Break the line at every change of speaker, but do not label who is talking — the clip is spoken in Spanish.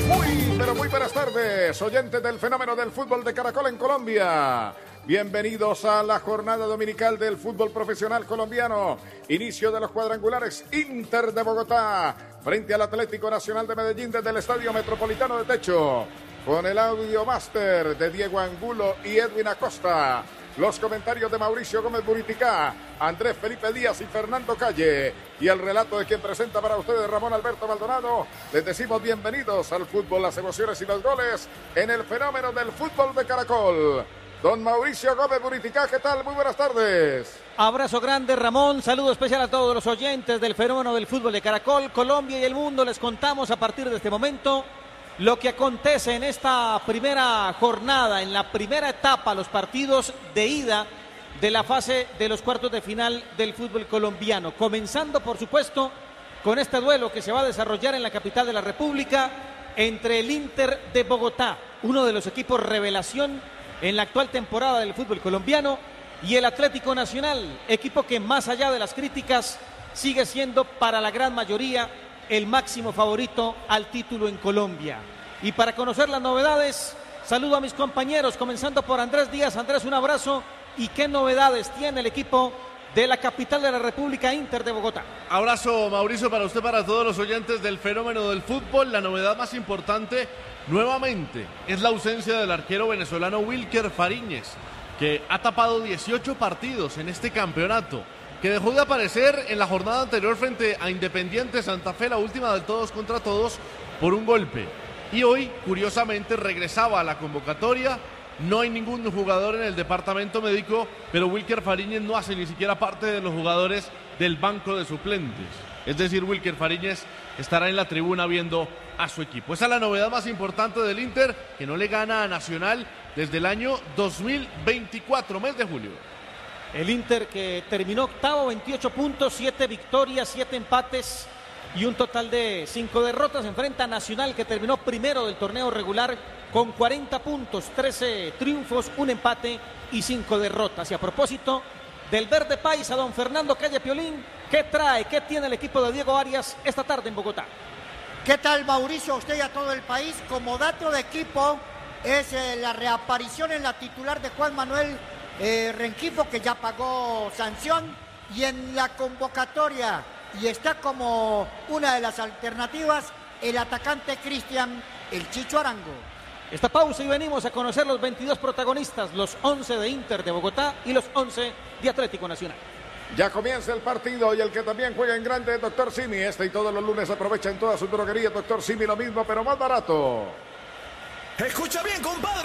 Pero muy buenas tardes, oyentes del fenómeno del fútbol de Caracol en Colombia. Bienvenidos a la jornada dominical del fútbol profesional colombiano. Inicio de los cuadrangulares. Inter de Bogotá frente al Atlético Nacional de Medellín desde el Estadio Metropolitano de Techo. Con el audio máster de Diego Angulo y Edwin Acosta. Los comentarios de Mauricio Gómez Buriticá, Andrés Felipe Díaz y Fernando Calle. Y el relato de quien presenta para ustedes Ramón Alberto Maldonado. Les decimos bienvenidos al fútbol, las emociones y los goles en el fenómeno del fútbol de Caracol. Don Mauricio Gómez Buriticá, ¿qué tal? Muy buenas tardes.
Abrazo grande, Ramón. Saludo especial a todos los oyentes del fenómeno del fútbol de Caracol. Colombia y el mundo, les contamos a partir de este momento lo que acontece en esta primera jornada, en la primera etapa, los partidos de ida de la fase de los cuartos de final del fútbol colombiano. Comenzando, por supuesto, con este duelo que se va a desarrollar en la capital de la República entre el Inter de Bogotá, uno de los equipos revelación en la actual temporada del fútbol colombiano, y el Atlético Nacional, equipo que más allá de las críticas sigue siendo para la gran mayoría el máximo favorito al título en Colombia. Y para conocer las novedades, saludo a mis compañeros, comenzando por Andrés Díaz. Andrés, un abrazo. ¿Y qué novedades tiene el equipo de la capital de la República, Inter de Bogotá?
Abrazo, Mauricio, para usted, para todos los oyentes del fenómeno del fútbol. La novedad más importante, nuevamente, es la ausencia del arquero venezolano Wilker Fariñez, que ha tapado 18 partidos en este campeonato, que dejó de aparecer en la jornada anterior frente a Independiente Santa Fe, la última del todos contra todos, por un golpe. Y hoy, curiosamente, regresaba a la convocatoria. No hay ningún jugador en el departamento médico, pero Wilker Fariñez no hace ni siquiera parte de los jugadores del banco de suplentes. Es decir, Wilker Fariñez estará en la tribuna viendo a su equipo. Esa es la novedad más importante del Inter, que no le gana a Nacional desde el año 2024, mes de julio.
El Inter, que terminó octavo, 28 puntos, 7 victorias, 7 empates y un total de 5 derrotas. Enfrenta a Nacional, que terminó primero del torneo regular con 40 puntos, 13 triunfos, 1 empate y 5 derrotas. Y a propósito del verde paisa, don Fernando Calle Piolín, ¿qué trae, qué tiene el equipo de Diego Arias esta tarde en Bogotá?
¿Qué tal, Mauricio? A usted y a todo el país. Como dato de equipo, es la reaparición en la titular de Juan Manuel Rengifo, que ya pagó sanción, y en la convocatoria, y está como una de las alternativas, el atacante Cristian El Chicho Arango.
Esta pausa y venimos a conocer los 22 protagonistas, los 11 de Inter de Bogotá y los 11 de Atlético Nacional.
Ya comienza el partido y el que también juega en grande es Dr. Simi. Y todos los lunes aprovecha en todas sus droguerías Dr. Simi lo mismo, pero más barato.
Escucha bien, compadre.